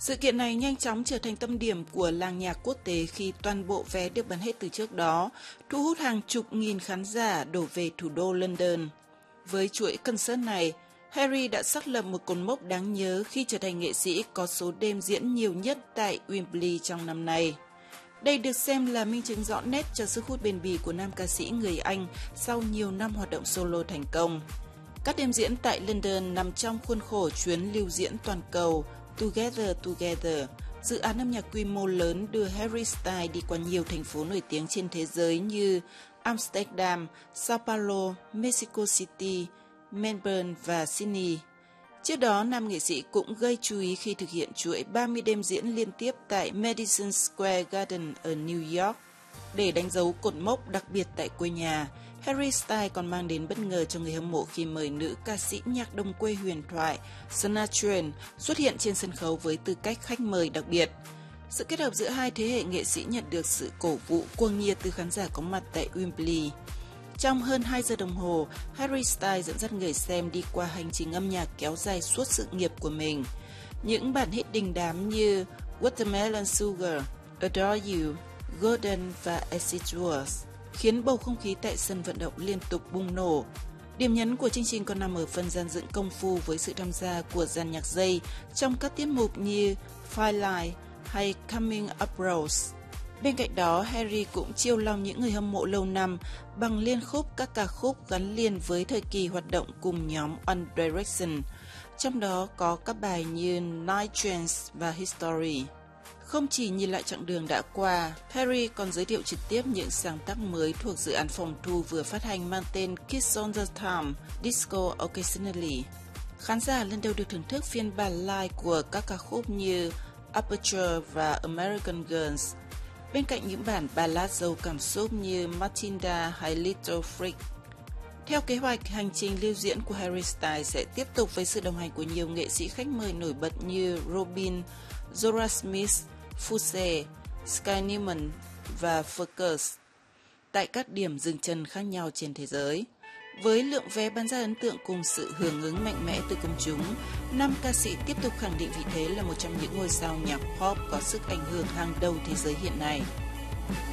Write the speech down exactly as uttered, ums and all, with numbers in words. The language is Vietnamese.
Sự kiện này nhanh chóng trở thành tâm điểm của làng nhạc quốc tế khi toàn bộ vé được bán hết từ trước đó, thu hút hàng chục nghìn khán giả đổ về thủ đô London. Với chuỗi concert này, Harry đã xác lập một cột mốc đáng nhớ khi trở thành nghệ sĩ có số đêm diễn nhiều nhất tại Wembley trong năm nay. Đây được xem là minh chứng rõ nét cho sức hút bền bỉ của nam ca sĩ người Anh sau nhiều năm hoạt động solo thành công. Các đêm diễn tại London nằm trong khuôn khổ chuyến lưu diễn toàn cầu Together Together, dự án âm nhạc quy mô lớn đưa Harry Styles đi qua nhiều thành phố nổi tiếng trên thế giới như Amsterdam, Sao Paulo, Mexico City, Melbourne và Sydney. Trước đó, nam nghệ sĩ cũng gây chú ý khi thực hiện chuỗi ba mươi đêm diễn liên tiếp tại Madison Square Garden ở New York. Để đánh dấu cột mốc đặc biệt tại quê nhà, Harry Styles còn mang đến bất ngờ cho người hâm mộ khi mời nữ ca sĩ nhạc đồng quê huyền thoại Shania Twain xuất hiện trên sân khấu với tư cách khách mời đặc biệt. Sự kết hợp giữa hai thế hệ nghệ sĩ nhận được sự cổ vũ cuồng nhiệt từ khán giả có mặt tại Wembley. Trong hơn hai giờ đồng hồ, Harry Styles dẫn dắt người xem đi qua hành trình âm nhạc kéo dài suốt sự nghiệp của mình. Những bản hit đình đám như Watermelon Sugar, Adore You, Golden và As It Was khiến bầu không khí tại sân vận động liên tục bùng nổ. Điểm nhấn của chương trình còn nằm ở phần dàn dựng công phu với sự tham gia của dàn nhạc dây trong các tiết mục như Firelight hay Coming Up Rose. Bên cạnh đó, Harry cũng chiêu lòng những người hâm mộ lâu năm bằng liên khúc các ca khúc gắn liền với thời kỳ hoạt động cùng nhóm One Direction, trong đó có các bài như Night Trains và History. Không chỉ nhìn lại chặng đường đã qua, Harry còn giới thiệu trực tiếp những sáng tác mới thuộc dự án phòng thu vừa phát hành mang tên Kids on the Town, Disco Occasionally. Khán giả lần đầu được thưởng thức phiên bản live của các ca khúc như Aperture và American Girls, bên cạnh những bản ballad giàu cảm xúc như Matilda hay Little Freak. Theo kế hoạch, hành trình lưu diễn của Harry Styles sẽ tiếp tục với sự đồng hành của nhiều nghệ sĩ khách mời nổi bật như Robin, Zora Smith, Fuse, Sky Newman và Fergus tại các điểm dừng chân khác nhau trên thế giới. Với lượng vé bán ra ấn tượng cùng sự hưởng ứng mạnh mẽ từ công chúng, nam ca sĩ tiếp tục khẳng định vị thế là một trong những ngôi sao nhạc pop có sức ảnh hưởng hàng đầu thế giới hiện nay.